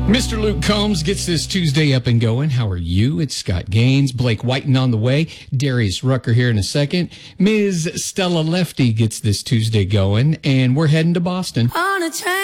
Mr. Luke Combs gets this Tuesday up and going. How are you? It's Scott Gaines, Blake Whiten on the way, Darius Rucker here in a second. Ms. Stella Lefty gets this Tuesday going, and we're heading to Boston. On a train.